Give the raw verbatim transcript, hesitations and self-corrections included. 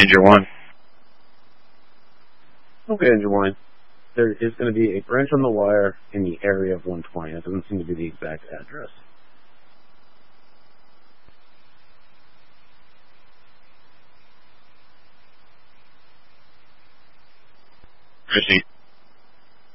Engine one. Okay, Engine one. There is going to be a branch on the wire in the area of one twenty. That doesn't seem to be the exact address. Proceed.